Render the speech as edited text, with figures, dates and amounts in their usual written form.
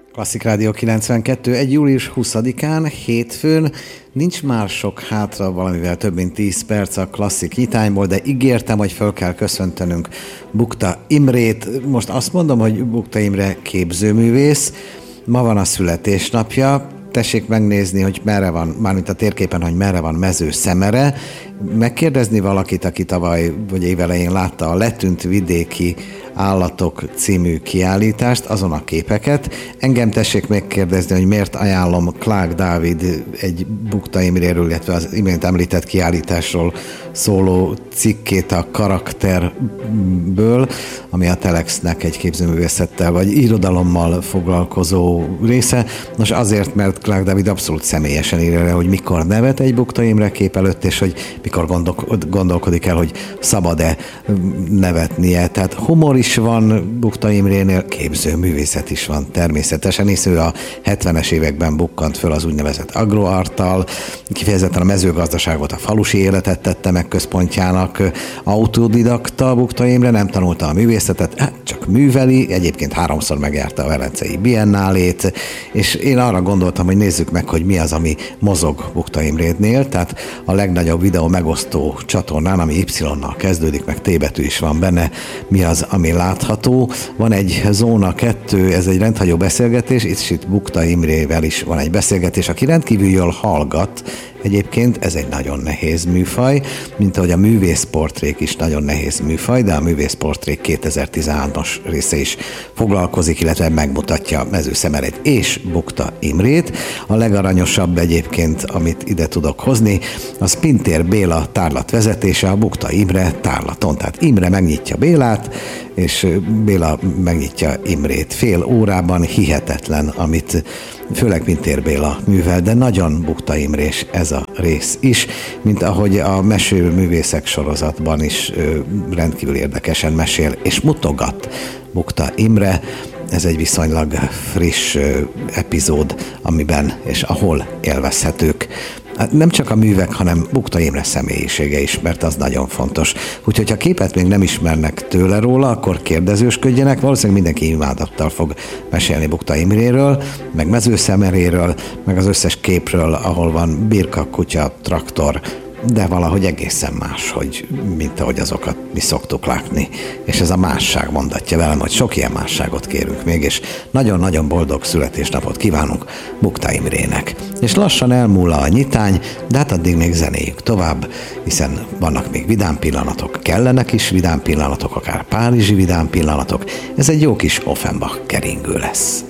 Klasszik Rádió 92, egy július 20-án, hétfőn, nincs már sok hátra, valamivel több mint 10 perc a klasszik nyitányból, de ígértem, hogy föl kell köszöntenünk Bukta Imrét. Most azt mondom, hogy Bukta Imre képzőművész, ma van a születésnapja, tessék megnézni, hogy merre van, mármint a térképen, hogy merre van Mezőszemere, megkérdezni valakit, aki tavaly vagy évelején látta a Letűnt vidéki állatok című kiállítást, azon a képeket. Engem tessék megkérdezni, hogy miért ajánlom Klák Dávid egy Bukta Imréről, illetve az imént említett kiállításról szóló cikkét a Karakterből, ami a Telexnek egy képzőművészettel vagy irodalommal foglalkozó része. Nos, azért, mert Klák Dávid abszolút személyesen írja le, hogy mikor nevet egy Bukta Imre kép előtt, és hogy mikor gondolkodik el, hogy szabad-e nevetnie. Tehát humor is van Bukta Imrénél, képzőművészet is van természetesen, hisz ő a 70-es években bukkant föl az úgynevezett agroarttal, kifejezetten a mezőgazdaságot, a falusi életet tette meg központjának. Autodidakta Bukta Imre, nem tanulta a művészetet, csak műveli, egyébként 3-szor megjárta a Velencei Biennálét, és én arra gondoltam, hogy nézzük meg, hogy mi az, ami mozog Bukta Imrénél, tehát a legnagyobb videó megosztó csatornán, ami Y-nal kezdődik, meg T betű is van benne, mi az, ami látható. Van egy Zóna 2, ez egy rendhagyó beszélgetés, itt Bukta Imrével is van egy beszélgetés, aki rendkívül jól hallgat. Egyébként ez egy nagyon nehéz műfaj, mint ahogy a művészportrék is nagyon nehéz műfaj, de a művészportrék 2013-as része is foglalkozik, illetve megmutatja Mezőszemerét és Bukta Imrét. A legaranyosabb egyébként, amit ide tudok hozni, az Pintér Béla tárlat vezetése a Bukta Imre tárlaton. Tehát Imre megnyitja Bélát, és Béla megnyitja Imrét. Fél órában hihetetlen, amit főleg Pintér Béla művel, de nagyon Bukta Imrés ez a rész is, mint ahogy a Mesőművészek sorozatban is rendkívül érdekesen mesél, és mutogat Bukta Imre. Ez egy viszonylag friss epizód, amiben és ahol élvezhetők nem csak a művek, hanem Bukta Imre személyisége is, mert az nagyon fontos. Úgyhogy ha képet még nem ismernek tőle róla, akkor kérdezősködjenek, valószínűleg mindenki imádattal fog mesélni Bukta Imréről, meg Mezőszemeréről, meg az összes képről, ahol van birka, kutya, traktor, de valahogy egészen más, mint ahogy azokat mi szoktuk látni. És ez a másság mondatja velem, hogy sok ilyen másságot kérünk még, és nagyon-nagyon boldog születésnapot kívánunk Bukta Imrének. És lassan elmúl a nyitány, de hát addig még zenéljük tovább, hiszen vannak még vidám pillanatok, kellenek is vidám pillanatok, akár párizsi vidám pillanatok. Ez egy jó kis Offenbach keringő lesz.